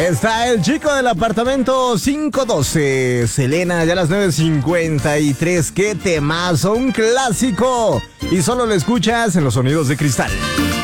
Está el chico del apartamento 512. Selena, ya a las 9:53. ¡Qué temazo! Un clásico. Y solo lo escuchas en los Sonidos de Cristal.